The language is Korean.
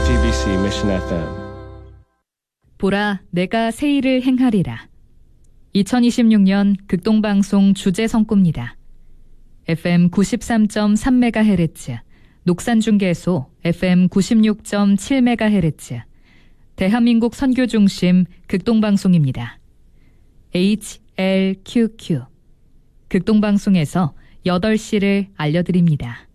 JTBC Mission FM. 보라, 내가 새 일을 행하리라. 2026년 극동방송 주제 선구입니다. FM 93.3MHz, 녹산중계소 FM 96.7MHz, 대한민국 선교중심 극동방송입니다. HLQQ. 극동방송에서 8시를 알려드립니다.